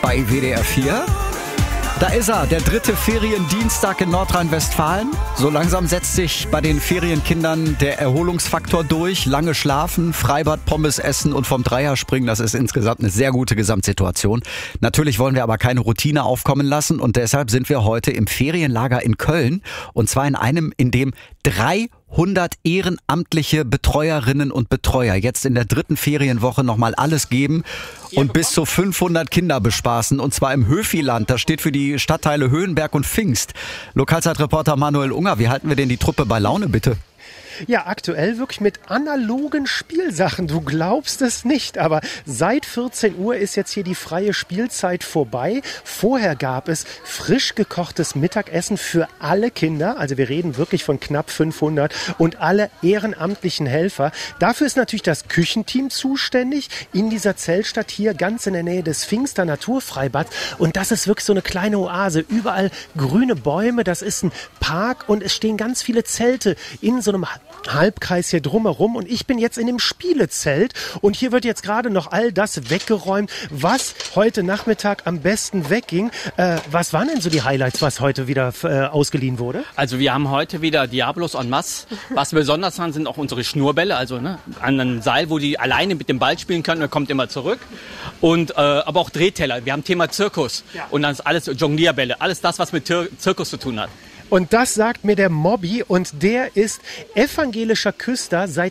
bei WDR 4. Da ist er, der 3. Feriendienstag in Nordrhein-Westfalen. So langsam setzt sich bei den Ferienkindern der Erholungsfaktor durch. Lange schlafen, Freibad, Pommes essen und vom Dreier springen. Das ist insgesamt eine sehr gute Gesamtsituation. Natürlich wollen wir aber keine Routine aufkommen lassen und deshalb sind wir heute im Ferienlager in Köln. Und zwar in einem, in dem 300 ehrenamtliche Betreuerinnen und Betreuer jetzt in der 3. Ferienwoche nochmal alles geben und bis zu 500 Kinder bespaßen. Und zwar im Höfiland. Das steht für die Stadtteile Höhenberg und Pfingst. Lokalzeitreporter Manuel Unger, wie halten wir denn die Truppe bei Laune, bitte? Ja, aktuell wirklich mit analogen Spielsachen. Du glaubst es nicht, aber seit 14 Uhr ist jetzt hier die freie Spielzeit vorbei. Vorher gab es frisch gekochtes Mittagessen für alle Kinder. Also wir reden wirklich von knapp 500 und alle ehrenamtlichen Helfer. Dafür ist natürlich das Küchenteam zuständig in dieser Zeltstadt hier ganz in der Nähe des Pfingster Naturfreibads. Und das ist wirklich so eine kleine Oase. Überall grüne Bäume, das ist ein Park und es stehen ganz viele Zelte in so einem Halbkreis hier drumherum und ich bin jetzt in dem Spielezelt und hier wird jetzt gerade noch all das weggeräumt, was heute Nachmittag am besten wegging. Was waren denn so die Highlights, was heute wieder ausgeliehen wurde? Also wir haben heute wieder Diablos en masse. Was wir besonders haben, sind auch unsere Schnurrbälle, also an einem Seil, wo die alleine mit dem Ball spielen können, er kommt immer zurück. Und aber auch Drehteller. Wir haben Thema Zirkus und dann ist alles Jonglierbälle, alles das, was mit Zirkus zu tun hat. Und das sagt mir der Mobby und der ist evangelischer Küster seit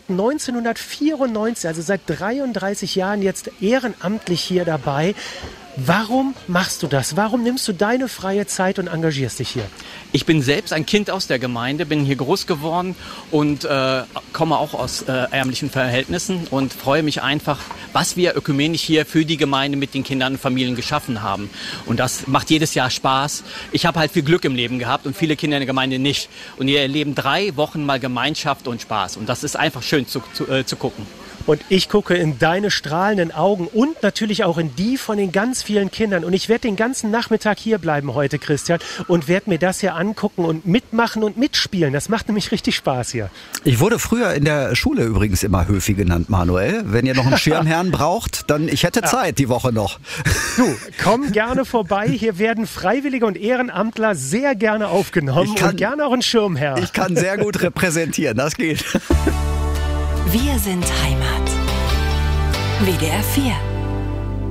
1994, also seit 33 Jahren jetzt ehrenamtlich hier dabei. Warum machst du das? Warum nimmst du deine freie Zeit und engagierst dich hier? Ich bin selbst ein Kind aus der Gemeinde, bin hier groß geworden und komme auch aus ärmlichen Verhältnissen und freue mich einfach, was wir ökumenisch hier für die Gemeinde mit den Kindern und Familien geschaffen haben. Und das macht jedes Jahr Spaß. Ich habe halt viel Glück im Leben gehabt und viele Kinder in der Gemeinde nicht. Und wir erleben 3 Wochen mal Gemeinschaft und Spaß. Und das ist einfach schön zu gucken. Und ich gucke in deine strahlenden Augen und natürlich auch in die von den ganz vielen Kindern. Und ich werde den ganzen Nachmittag hier bleiben heute, Christian, und werde mir das hier angucken und mitmachen und mitspielen. Das macht nämlich richtig Spaß hier. Ich wurde früher in der Schule übrigens immer Höfi genannt, Manuel. Wenn ihr noch einen Schirmherrn braucht, dann ich hätte Zeit die Woche noch. Du, komm gerne vorbei. Hier werden Freiwillige und Ehrenamtler sehr gerne aufgenommen und gerne auch ein Schirmherr. Ich kann sehr gut repräsentieren, das geht. Wir sind Heimat. WDR 4